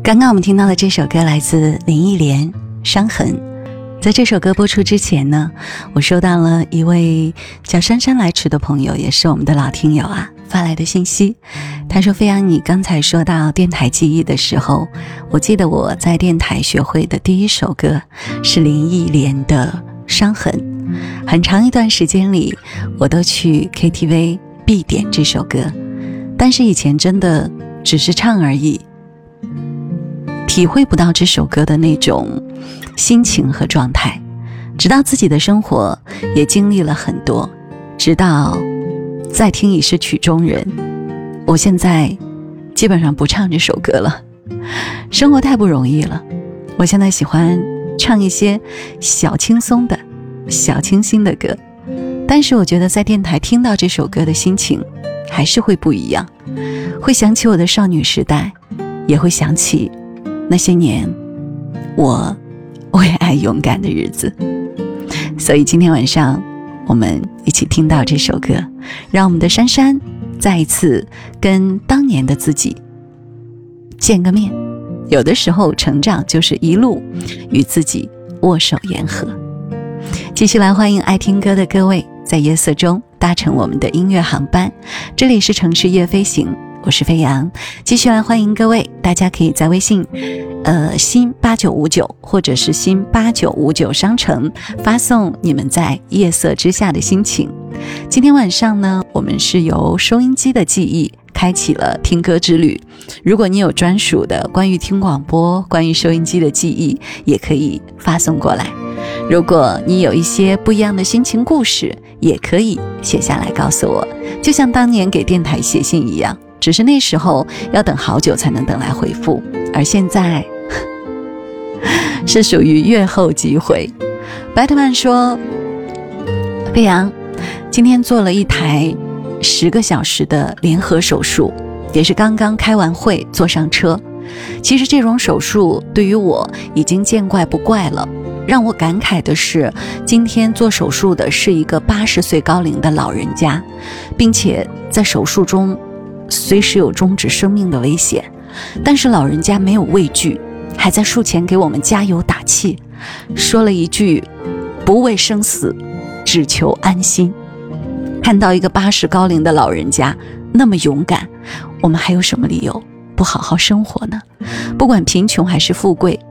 刚刚我们听到的这首歌来自林忆莲《伤痕》。在这首歌播出之前呢，我收到了一位叫姗姗来迟的朋友，也是我们的老听友啊发来的信息。他说，飞扬，你刚才说到电台记忆的时候，我记得我在电台学会的第一首歌是林忆莲的《伤痕》。很长一段时间里，我都去 KTV 必点这首歌，但是以前真的只是唱而已，体会不到这首歌的那种心情和状态。直到自己的生活也经历了很多，直到再听已是曲中人，我现在基本上不唱这首歌了。生活太不容易了，我现在喜欢唱一些小轻松的小清新的歌，但是我觉得在电台听到这首歌的心情还是会不一样，会想起我的少女时代，也会想起那些年我为爱勇敢的日子。所以今天晚上我们一起听到这首歌，让我们的珊珊再一次跟当年的自己见个面。有的时候成长就是一路与自己握手言和。继续来欢迎爱听歌的各位，在夜色中搭乘我们的音乐航班。这里是城市夜飞行，我是飞扬。继续来欢迎各位，大家可以在微信新8959或者是新8959商城发送你们在夜色之下的心情。今天晚上呢，我们是由收音机的记忆开启了听歌之旅。如果你有专属的关于听广播、关于收音机的记忆，也可以发送过来。如果你有一些不一样的心情故事，也可以写下来告诉我，就像当年给电台写信一样，只是那时候要等好久才能等来回复，而现在是属于阅后即回。白特曼说，飞扬今天做了一台10个小时的联合手术，也是刚刚开完会坐上车。其实这种手术对于我已经见怪不怪了，让我感慨的是，今天做手术的是一个80岁高龄的老人家，并且在手术中随时有终止生命的危险，但是老人家没有畏惧，还在术前给我们加油打气，说了一句不畏生死，只求安心。看到一个80高龄的老人家那么勇敢，我们还有什么理由不好好生活呢？不管贫穷还是富贵，